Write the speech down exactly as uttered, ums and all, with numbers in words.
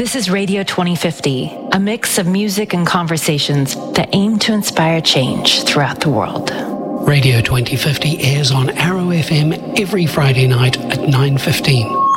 This is Radio twenty fifty, a mix of music and conversations that aim to inspire change throughout the world. Radio twenty fifty airs on Arrow F M every Friday night at nine fifteen.